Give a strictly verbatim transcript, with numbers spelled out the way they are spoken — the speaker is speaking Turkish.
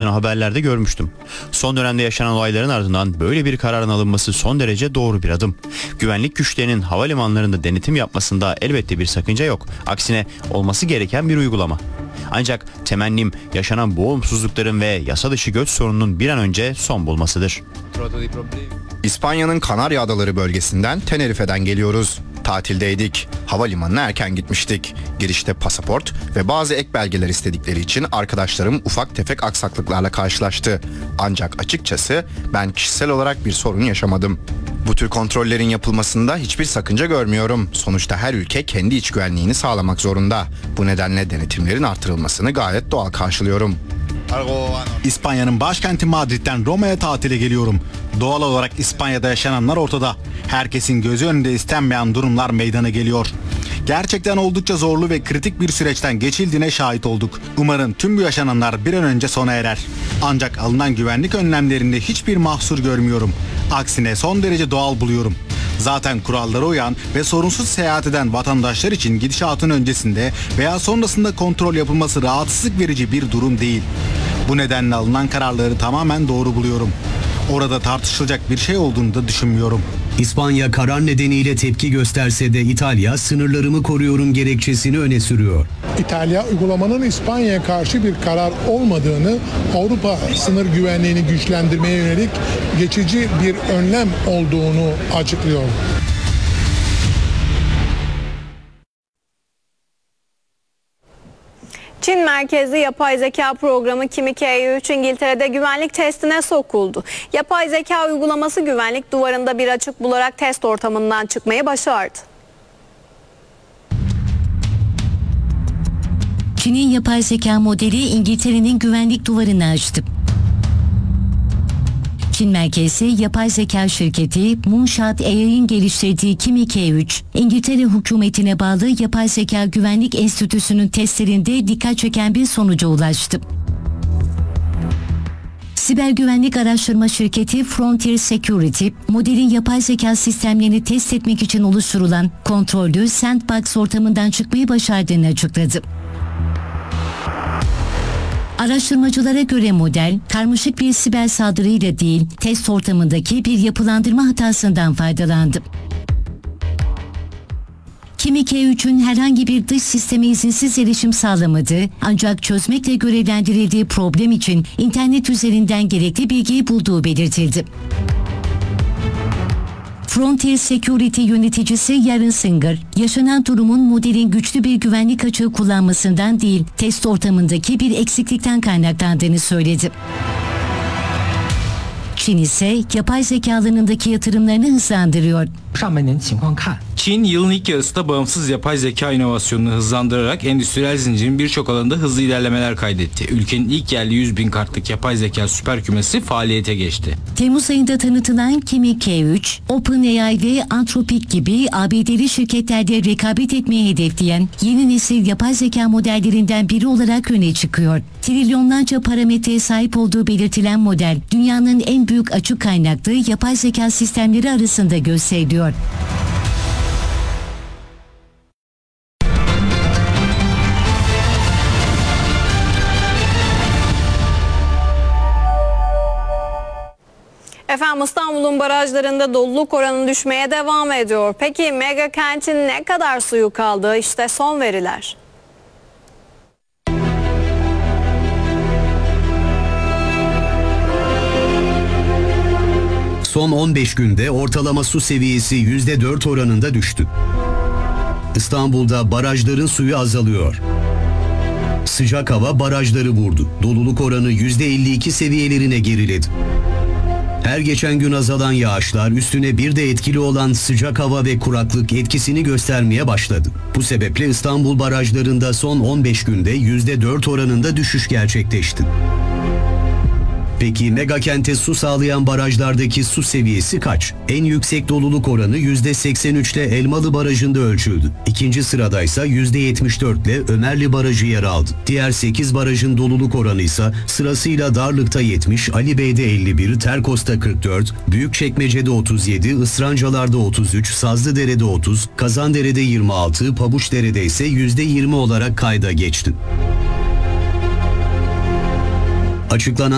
yapıldığını haberlerde görmüştüm. Son dönemde yaşanan olayların ardından böyle bir kararın alınması son derece doğru bir adım. Güvenlik güçlerinin havalimanlarında denetim yapmasında elbette bir sakınca yok. Aksine olması gereken bir uygulama. Ancak temennim yaşanan bu olumsuzlukların ve yasa dışı göç sorununun bir an önce son bulmasıdır. İspanya'nın Kanarya Adaları bölgesinden Tenerife'den geliyoruz. Tatildeydik. Havalimanına erken gitmiştik. Girişte pasaport ve bazı ek belgeler istedikleri için arkadaşlarım ufak tefek aksaklıklarla karşılaştı. Ancak açıkçası ben kişisel olarak bir sorun yaşamadım. Bu tür kontrollerin yapılmasında hiçbir sakınca görmüyorum. Sonuçta her ülke kendi iç güvenliğini sağlamak zorunda. Bu nedenle denetimlerin artırılmasını gayet doğal karşılıyorum. İspanya'nın başkenti Madrid'den Roma'ya tatile geliyorum. Doğal olarak İspanya'da yaşananlar ortada. Herkesin gözü önünde istenmeyen durumlar meydana geliyor. Gerçekten oldukça zorlu ve kritik bir süreçten geçildiğine şahit olduk. Umarım tüm bu yaşananlar bir an önce sona erer. Ancak alınan güvenlik önlemlerinde hiçbir mahsur görmüyorum. Aksine son derece doğal buluyorum. Zaten kurallara uyan ve sorunsuz seyahat eden vatandaşlar için gidişatın öncesinde veya sonrasında kontrol yapılması rahatsızlık verici bir durum değil. Bu nedenle alınan kararları tamamen doğru buluyorum. Orada tartışılacak bir şey olduğunu da düşünmüyorum. İspanya karar nedeniyle tepki gösterse de İtalya sınırlarımı koruyorum gerekçesini öne sürüyor. İtalya uygulamanın İspanya'ya karşı bir karar olmadığını, Avrupa sınır güvenliğini güçlendirmeye yönelik geçici bir önlem olduğunu açıklıyor. Çin merkezli yapay zeka programı Kimi K üç İngiltere'de güvenlik testine sokuldu. Yapay zeka uygulaması güvenlik duvarında bir açık bularak test ortamından çıkmayı başardı. Çin'in yapay zeka modeli İngiltere'nin güvenlik duvarını aştı. Çin merkezli yapay zeka şirketi Moonshot A I'ın geliştirdiği Kimi K üç, İngiltere hükümetine bağlı Yapay Zeka Güvenlik Enstitüsü'nün testlerinde dikkat çeken bir sonuca ulaştı. Siber güvenlik araştırma şirketi Frontier Security, modelin yapay zeka sistemlerini test etmek için oluşturulan kontrollü sandbox ortamından çıkmayı başardığını açıkladı. Araştırmacılara göre model, karmaşık bir siber saldırıyla değil, test ortamındaki bir yapılandırma hatasından faydalandı. Kimi K üçün herhangi bir dış sisteme izinsiz erişim sağlamadığı, ancak çözmekle görevlendirildiği problem için internet üzerinden gerekli bilgiyi bulduğu belirtildi. Frontier Security yöneticisi Yaron Singer, yaşanan durumun modelin güçlü bir güvenlik açığı kullanmasından değil, test ortamındaki bir eksiklikten kaynaklandığını söyledi. Çin ise yapay zeka alanındaki yatırımlarını hızlandırıyor. Çin yılın ilk yarısında bağımsız yapay zeka inovasyonunu hızlandırarak endüstriyel zincirin birçok alanda hızlı ilerlemeler kaydetti. Ülkenin ilk yerli yüz bin kartlık yapay zeka süper kümesi faaliyete geçti. Temmuz ayında tanıtılan Kimi K üç, OpenAI ve Anthropic gibi A B D'li şirketlerle rekabet etmeyi hedefleyen yeni nesil yapay zeka modellerinden biri olarak öne çıkıyor. Trilyonlarca parametreye sahip olduğu belirtilen model, dünyanın en büyük açık kaynaklı yapay zeka sistemleri arasında gösteriliyor. Efendim İstanbul'un barajlarında doluluk oranı düşmeye devam ediyor. Peki mega kentin ne kadar suyu kaldı? İşte son veriler. Son on beş günde ortalama su seviyesi yüzde dört oranında düştü. İstanbul'da barajların suyu azalıyor. Sıcak hava barajları vurdu. Doluluk oranı yüzde elli iki seviyelerine geriledi. Her geçen gün azalan yağışlar üstüne bir de etkili olan sıcak hava ve kuraklık etkisini göstermeye başladı. Bu sebeple İstanbul barajlarında son on beş günde yüzde dört oranında düşüş gerçekleşti. Peki mega kente su sağlayan barajlardaki su seviyesi kaç? En yüksek doluluk oranı yüzde seksen üç ile Elmalı Barajı'nda ölçüldü. İkinci sıradaysa yüzde yetmiş dört ile Ömerli Barajı yer aldı. Diğer sekiz barajın doluluk oranı ise sırasıyla Darlık'ta yetmiş, Ali Bey'de elli bir, Terkos'ta kırk dört, Büyükçekmece'de otuz yedi, Israncalar'da otuz üç, Sazlıdere'de otuz, Kazandere'de yirmi altı, Pabuçdere'de ise yüzde yirmi olarak kayda geçti. Açıklanan